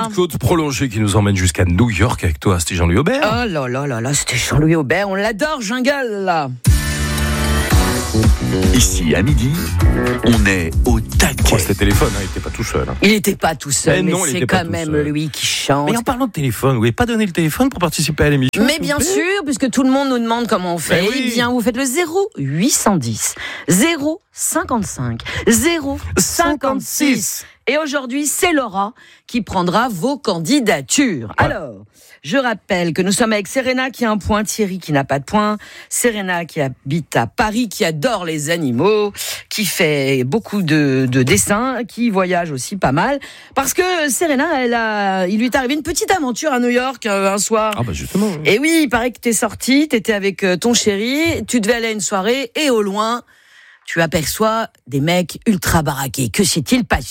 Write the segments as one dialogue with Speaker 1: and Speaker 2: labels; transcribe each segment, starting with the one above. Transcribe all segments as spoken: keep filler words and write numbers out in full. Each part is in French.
Speaker 1: côte prolongée qui nous emmène jusqu'à New York avec toi, c'était Jean-Louis Aubert.
Speaker 2: Oh là là là là, c'était Jean-Louis Aubert, on l'adore, Jungle, là.
Speaker 3: Ici, à midi, on est au taquet.
Speaker 1: Oh, c'était téléphone, hein, il n'était pas tout seul. Hein.
Speaker 2: Il n'était pas tout seul, mais,
Speaker 1: mais non,
Speaker 2: c'est quand même
Speaker 1: seul.
Speaker 2: lui qui chante.
Speaker 1: Mais en parlant de téléphone, vous n'avez pas donné le téléphone pour participer à l'émission?
Speaker 2: Mais bien sûr, puisque tout le monde nous demande comment on fait,
Speaker 1: ben oui.
Speaker 2: eh bien vous faites le zéro huit cent dix zéro cinquante-cinq zéro cinquante-six. Et aujourd'hui, c'est Laura qui prendra vos candidatures. Ouais. Alors, je rappelle que nous sommes avec Serena qui a un point, Thierry qui n'a pas de point, Serena qui habite à Paris, qui adore les animaux, qui fait beaucoup de, de dessins, qui voyage aussi pas mal. Parce que Serena, elle a, il lui est arrivé une petite aventure à New York euh, un soir.
Speaker 1: Ah bah justement.
Speaker 2: Et oui, il paraît que t'es sortie, t'étais avec euh, ton chéri, tu devais aller à une soirée et au loin, tu aperçois des mecs ultra baraqués. Que s'est-il passé ?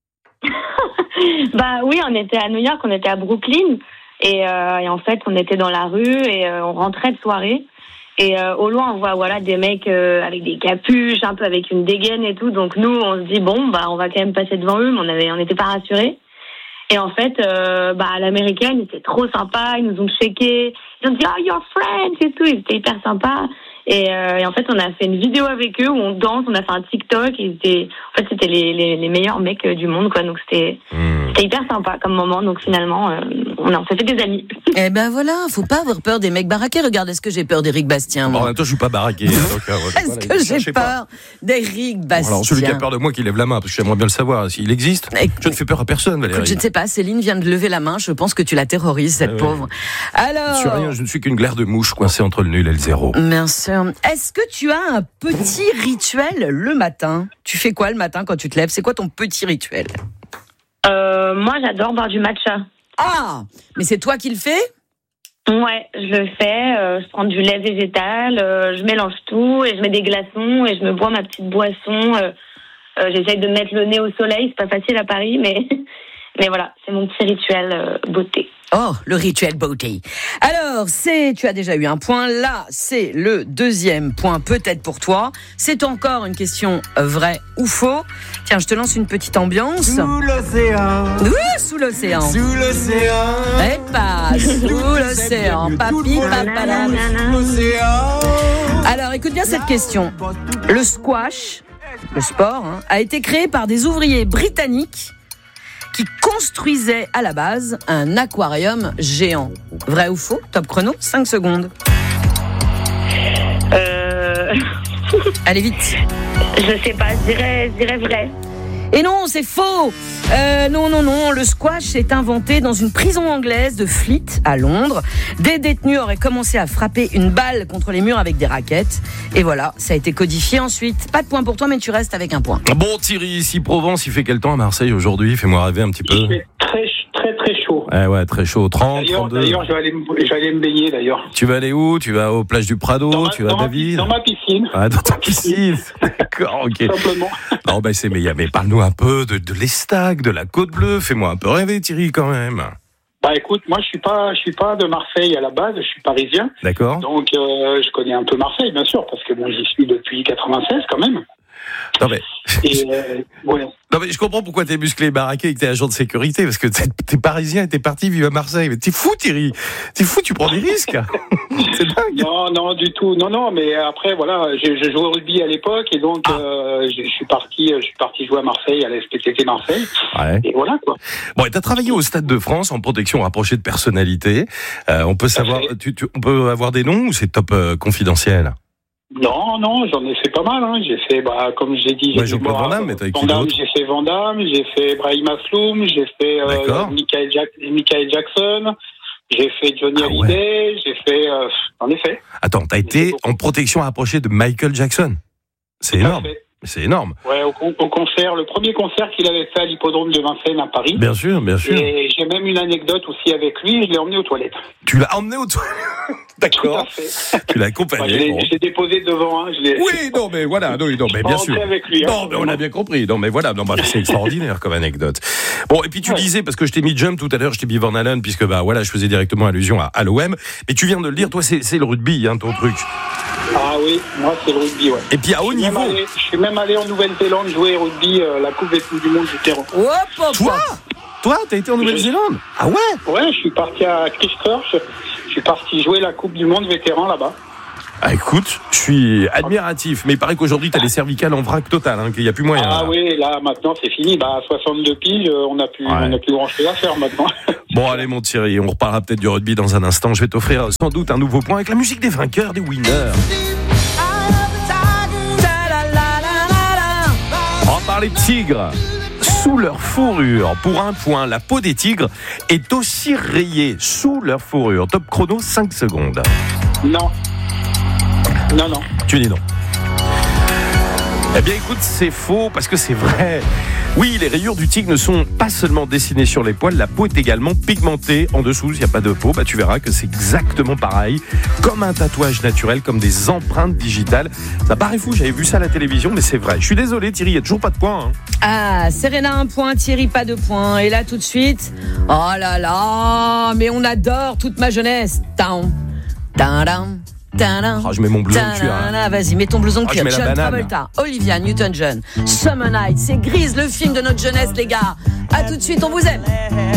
Speaker 4: Bah oui, on était à New York, on était à Brooklyn et, euh, et en fait on était dans la rue et euh, on rentrait de soirée et euh, au loin on voit voilà des mecs euh, avec des capuches, un peu avec une dégaine et tout, donc nous on se dit bon bah on va quand même passer devant eux, mais on avait on n'était pas rassurés. Et en fait euh, bah l'américaine était trop sympa, ils nous ont checké, ils ont dit oh you're French et tout, ils étaient hyper sympas. Et, euh, et en fait, on a fait une vidéo avec eux où on danse, on a fait un TikTok. Et c'était, en fait, c'était les, les, les meilleurs mecs du monde, quoi. Donc c'était, mmh. c'était hyper sympa comme moment. Donc finalement, euh, on, a, on s'est fait des amis.
Speaker 2: Eh ben voilà, faut pas avoir peur des mecs baraqués. Regarde, est-ce que j'ai peur d'Éric Bastien, moi ?
Speaker 1: En même temps, je suis pas baraqué. Donc, euh, voilà,
Speaker 2: est-ce que j'ai peur d'Éric Bastien ?
Speaker 1: Alors, celui qui a peur de moi, qui lève la main, parce que j'aimerais bien le savoir. S'il existe, et, je ne fais peur à personne, Valérie.
Speaker 2: Écoute, je ne sais pas, Céline vient de lever la main. Je pense que tu la terrorises, cette eh pauvre.
Speaker 1: Ouais.
Speaker 2: Alors.
Speaker 1: Je ne suis rien, je ne suis qu'une glaire de mouche coincée entre le nul et le zéro.
Speaker 2: Bien sûr. Est-ce que tu as un petit rituel le matin ? Tu fais quoi le matin quand tu te lèves ? C'est quoi ton petit rituel ?
Speaker 4: euh, Moi, j'adore boire du matcha.
Speaker 2: Ah, mais c'est toi qui le fais ?
Speaker 4: Ouais, je le fais. Euh, je prends du lait végétal, euh, je mélange tout et je mets des glaçons et je me bois ma petite boisson. Euh, euh, j'essaye de mettre le nez au soleil, c'est pas facile à Paris, mais mais voilà, c'est mon petit rituel euh, beauté.
Speaker 2: Oh, le rituel beauté. Alors, c'est, tu as déjà eu un point. Là, c'est le deuxième point, peut-être pour toi. C'est encore une question vraie ou faux. Tiens, je te lance une petite ambiance.
Speaker 5: Sous l'océan.
Speaker 2: Oui, sous l'océan.
Speaker 5: Sous l'océan.
Speaker 2: Et pas sous l'océan. Papi, papala.
Speaker 5: L'océan.
Speaker 2: Alors, écoute bien cette question. Le squash, le sport, hein, a été créé par des ouvriers britanniques qui construisait à la base un aquarium géant. Vrai ou faux ? Top chrono, cinq secondes.
Speaker 4: Euh...
Speaker 2: Allez vite.
Speaker 4: Je sais pas, je dirais, je dirais vrai.
Speaker 2: Et non, c'est faux. Euh, non, non, non, le squash s'est inventé dans une prison anglaise de Fleet, à Londres. Des détenus auraient commencé à frapper une balle contre les murs avec des raquettes. Et voilà, ça a été codifié ensuite. Pas de point pour toi, mais tu restes avec un point.
Speaker 1: Bon, Thierry, ici Provence, il fait quel temps à Marseille aujourd'hui ? Fais-moi rêver un petit peu.
Speaker 6: Il fait très, très, très chaud.
Speaker 1: Ouais, ouais, très chaud. trente,
Speaker 6: d'ailleurs,
Speaker 1: trente-deux.
Speaker 6: D'ailleurs, je vais, aller, je vais aller me baigner, d'ailleurs.
Speaker 1: Tu vas aller où ? Tu vas aux plages du Prado ?
Speaker 6: Dans ma,
Speaker 1: Tu vas à David ?
Speaker 6: Dans ma piscine.
Speaker 1: Ah, dans ta piscine. D'accord, ok.
Speaker 6: Simplement.
Speaker 1: Non, ben c'est, mais, mais parle-nous un peu de, de l'Estac, de la Côte Bleue. Fais-moi un peu rêver, Thierry, quand même.
Speaker 6: Bah écoute, moi je suis pas, je suis pas de Marseille à la base, je suis parisien.
Speaker 1: D'accord.
Speaker 6: Donc euh, je connais un peu Marseille, bien sûr, parce que bon, j'y suis depuis quatre-vingt-seize quand même.
Speaker 1: Non mais,
Speaker 6: et, euh, ouais.
Speaker 1: non mais je comprends pourquoi t'es musclé et baraqué et que t'es agent de sécurité, parce que t'es, t'es parisien et t'es parti vivre à Marseille. Mais t'es fou, Thierry. T'es fou, tu prends des risques. C'est dingue.
Speaker 6: Non, non, du tout. Non, non, mais après, voilà, je, je jouais au rugby à l'époque et donc ah. euh, je, je suis parti, je suis parti jouer à Marseille, à la S P T T Marseille.
Speaker 1: Ouais.
Speaker 6: Et voilà quoi.
Speaker 1: Bon, et t'as travaillé au Stade de France en protection rapprochée de personnalités. Euh, on peut savoir, tu, tu, on peut avoir des noms ou c'est top euh, confidentiel?
Speaker 6: Non, non, j'en ai fait pas mal. Hein. J'ai fait, bah, comme j'ai dit, j'ai
Speaker 1: ouais,
Speaker 6: fait
Speaker 1: Jean-Claude Van Damme, mais t'as avec qui d'autre ?
Speaker 6: J'ai fait Van Damme, j'ai fait Brahim Asloum, j'ai fait euh, Michael, Jack- Michael Jackson, j'ai fait Johnny
Speaker 1: ah,
Speaker 6: Hallyday,
Speaker 1: ouais.
Speaker 6: j'ai fait, euh, en effet.
Speaker 1: Attends, t'as été en protection rapprochée de Michael Jackson. C'est énorme. C'est énorme.
Speaker 6: Ouais, au, au concert, le premier concert qu'il avait fait à l'hippodrome de Vincennes à Paris.
Speaker 1: Bien sûr, bien sûr.
Speaker 6: Et j'ai même une anecdote aussi avec lui, je l'ai emmené aux toilettes.
Speaker 1: Tu l'as emmené aux toilettes ? D'accord.
Speaker 6: Tout à fait.
Speaker 1: Tu l'as accompagné.
Speaker 6: Bah, je, l'ai,
Speaker 1: bon.
Speaker 6: je l'ai déposé devant. Hein, je l'ai...
Speaker 1: Oui, non, mais voilà, non, non mais bien sûr.
Speaker 6: Avec lui, hein,
Speaker 1: non, mais on a bien compris. Non, mais voilà, non, bah, c'est extraordinaire comme anecdote. Bon, et puis tu ouais. disais, parce que je t'ai mis Jump tout à l'heure, je t'ai mis Van Halen, puisque bah voilà, je faisais directement allusion à, à l'O M. Mais tu viens de le dire, toi, c'est, c'est le rugby, hein, ton truc.
Speaker 6: Ah oui, moi c'est le rugby, ouais.
Speaker 1: Et puis à haut
Speaker 6: je
Speaker 1: niveau.
Speaker 6: Allé, je suis même allé en Nouvelle-Zélande jouer au rugby, euh, la Coupe du Monde du terrain.
Speaker 2: Hop, hop,
Speaker 1: Toi Toi, t'as été en Nouvelle-Zélande? Ah ouais?
Speaker 6: Ouais, je suis parti à Christchurch. Je suis parti jouer la Coupe du Monde vétéran là-bas.
Speaker 1: Ah écoute, je suis admiratif, mais il paraît qu'aujourd'hui t'as les cervicales en vrac total, hein, qu'il n'y a plus moyen.
Speaker 6: Ah
Speaker 1: là.
Speaker 6: oui, là maintenant c'est fini. Bah à soixante-deux piges, on n'a plus,
Speaker 1: Ouais.
Speaker 6: on n'a plus grand-chose à faire maintenant.
Speaker 1: Bon allez mon Thierry, on reparlera peut-être du rugby dans un instant. Je vais t'offrir sans doute un nouveau point avec la musique des vainqueurs, des winners. On va parler de tigres. Sous leur fourrure, pour un point, la peau des tigres est aussi rayée sous leur fourrure. Top chrono, cinq secondes.
Speaker 6: Non. Non, non.
Speaker 1: Tu dis non. Eh bien écoute, c'est faux parce que c'est vrai. Oui, les rayures du tigre ne sont pas seulement dessinées sur les poils, la peau est également pigmentée en dessous. Il n'y a pas de peau, bah, tu verras que c'est exactement pareil, comme un tatouage naturel, comme des empreintes digitales. Ça paraît fou, j'avais vu ça à la télévision, mais c'est vrai. Je suis désolé Thierry, il n'y a toujours pas de points. Hein.
Speaker 2: Ah, Serena un point, Thierry pas de points. Et là tout de suite, oh là là, mais on adore toute ma jeunesse. Down, down, down.
Speaker 1: Oh, je mets mon blouson de cuir. Hein.
Speaker 2: Vas-y, mets ton blouson de
Speaker 1: Oh,
Speaker 2: cuir.
Speaker 1: je mets la
Speaker 2: John
Speaker 1: banane.
Speaker 2: Travolta, Olivia Newton-John, Summer Night, c'est Grise, le film de notre jeunesse, les gars. À tout de suite, on vous aime.